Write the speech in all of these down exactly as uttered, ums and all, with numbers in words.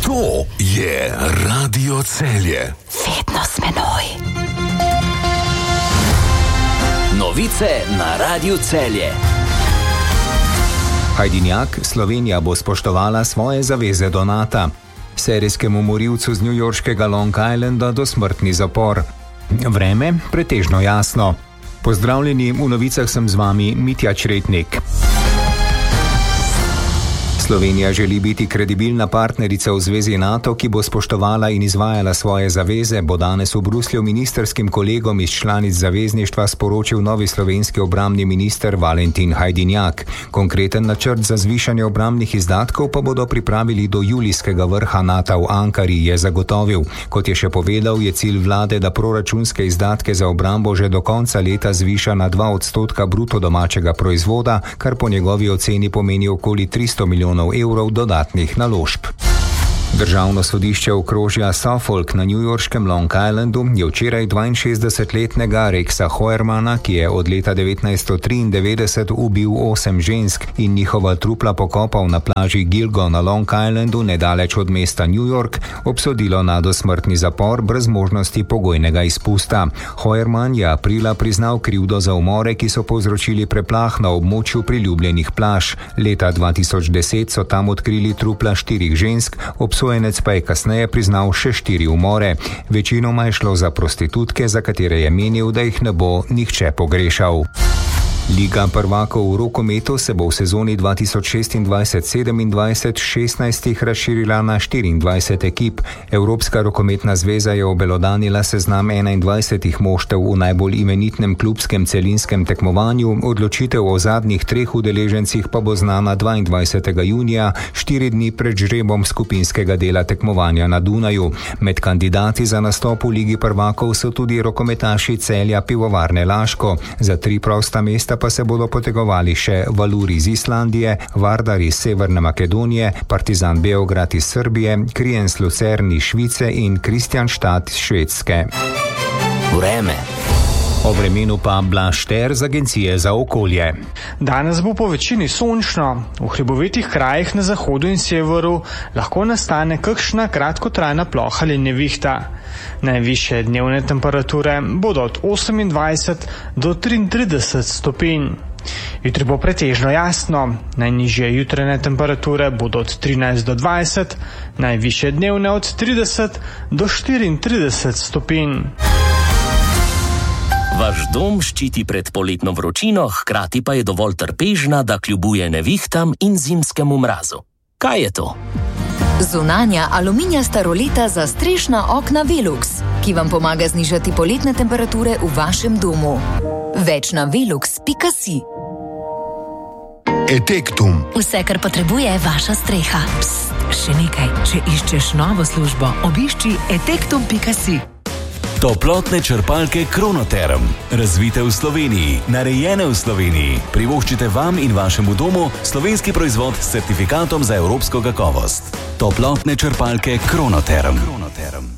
To je Radio Celje. Vedno s menoj. Novice na Radiu Celje. Hajdinjak, Slovenija bo spoštovala svoje zaveze do Nata. Serijskemu morilcu z newyorškega Long Islanda do smrtni zapor. Vreme pretežno jasno. Pozdravljeni, v novicah sem z vami Mitja Čretnik. Slovenija želi biti kredibilna partnerica v zvezi NATO, ki bo spoštovala in izvajala svoje zaveze, bo danes v Bruslju ministerskim kolegom iz članic zavezništva sporočil novi slovenski obrambni minister Valentin Hajdinjak. Konkreten načrt za zvišanje obrambnih izdatkov pa bodo pripravili do julijskega vrha NATO v Ankari, je zagotovil. Kot je še povedal, je cilj vlade, da proračunske izdatke za obrambo že do konca leta zviša na dva odstotka bruto domačega proizvoda, kar po njegovi oceni pomeni okoli tristo milijonov evrov dodatnih naložb. Državno sodišče okrožja Suffolk na newyorškem Long Islandu je včeraj dvainšestdesetletnega Rexa Heuermana, ki je od leta devetnajststo triindevetdeset ubil osem žensk in njihova trupla pokopal na plaži Gilgo na Long Islandu nedaleč od mesta New York, obsodilo na dosmrtni zapor brez možnosti pogojnega izpusta. Heuerman je aprila priznal krivdo za umore, ki so povzročili preplah na območju priljubljenih plaž. Leta dva tisoč deset so tam odkrili trupla štirih žensk, obsojenec pa je kasneje priznal še štiri umore. Večinoma je šlo za prostitutke, za katere je menil, da jih ne bo nihče pogrešal. Liga prvakov v rokometu se bo v sezoni dva tisoč šestindvajset sedemindvajset šestnajstih razširila na štiriindvajset ekip. Evropska rokometna zveza je obelodanila seznam enaindvajsetih moštev v najbolj imenitnem klubskem celinskem tekmovanju, odločitev o zadnjih treh udeležencih pa bo znana dvaindvajsetega junija, štiri dni pred žrebom skupinskega dela tekmovanja na Dunaju. Med kandidati za nastop v Ligi prvakov so tudi rokometaši Celja Pivovarne Laško. Za tri prosta mesta pa se bodo potegovali še Valur iz Islandije, Vardar iz Severne Makedonije, Partizan Beograd iz Srbije, Kriens Lucern iz Švice in Kristianstad iz Švedske. Vreme. O vremenu pa Blaž Šter z Agencije za okolje. Danes bo po večini sončno. V hribovitih krajih na zahodu in severu lahko nastane kakšna kratkotrajna ploha ali nevihta. Najvišje dnevne temperature bodo od osemindvajset do triintrideset stopinj. Jutri bo pretežno jasno. Najnižje jutranje temperature bodo od trinajst do dvajset, najvišje dnevne od trideset do štiriintrideset stopinj. Vaš dom ščiti pred poletno vročino, hkrati pa je dovolj trpežna, da kljubuje nevihtam in zimskemu mrazu. Kaj je to? Zunanja aluminijasta roleta za strešna okna Velux, ki vam pomaga znižati poletne temperature v vašem domu. Več na velux pika si. Etektum. Vse, kar potrebuje vaša streha. Psst, še nekaj. Če iščeš novo službo, obišči etektum pika si. Toplotne črpalke Kronoterm. Razvite v Sloveniji, narejene v Sloveniji. Privoščite vam in vašemu domu slovenski proizvod s certifikatom za evropsko kakovost. Toplotne črpalke Kronoterm. Kronoterm.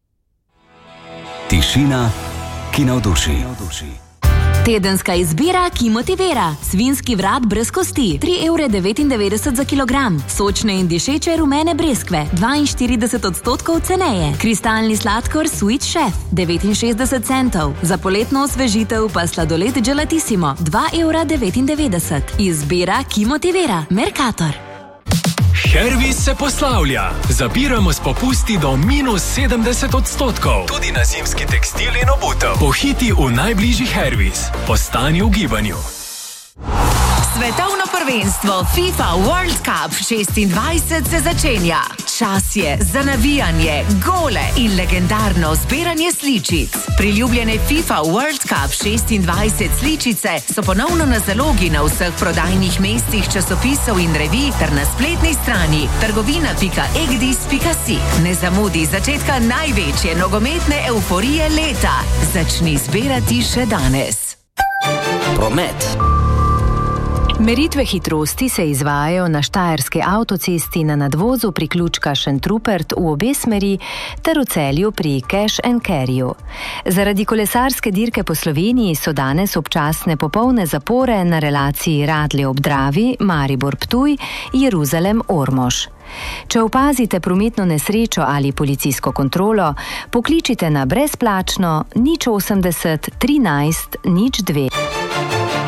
Tišina, ki navduši. Tedenska izbira, ki motivira. Svinjski vrat brez kosti, tri evre devetindevetdeset za kilogram. Sočne in dišeče rumene breskve, dvainštirideset odstotkov ceneje. Kristalni sladkor Sweet Chef, devetinšestdeset centov. Za poletno osvežitev pa sladoled Gelatissimo, dva evra devetindevetdeset. Izbira, ki motivira. Mercator. Hervis se poslavlja. Zapiramo s popusti do minus sedemdeset odstotkov. Tudi na zimski tekstil in obutev. Pohiti v najbližji Hervis. Ostani v gibanju. Svetovno prvenstvo FIFA World Cup šestindvajset se začenja. Čas je za navijanje, gole in legendarno zbiranje sličic. Priljubljene FIFA World Cup šestindvajset sličice so ponovno na zalogi na vseh prodajnih mestih časopisov in revij ter na spletni strani trgovina pika egdis pika si. Ne zamudi začetka največje nogometne euforije leta. Začni zbirati še danes. Promet. Meritve hitrosti se izvajajo na štajerski avtocesti na nadvozu priključka Šentrupert v obe smeri ter v Celju pri Cash and Carryju. Zaradi kolesarske dirke po Sloveniji so danes občasne popolne zapore na relaciji Radlje ob Dravi, Maribor Ptuj, Jeruzalem Ormož. Če opazite prometno nesrečo ali policijsko kontrolo, pokličite na brezplačno nič osemdeset trinajst nič dve.